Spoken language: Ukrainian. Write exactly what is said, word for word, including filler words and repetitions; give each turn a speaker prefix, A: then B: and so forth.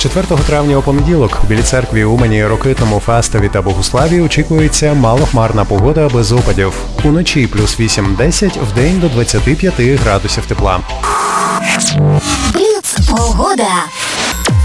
A: четвертого травня у понеділок у Білій Церкві, Умані, Рокитному, Фастові та Богуславі очікується малохмарна погода без опадів. Уночі плюс вісім-десять, вдень до двадцяти п'яти градусів тепла.
B: Бліц погода.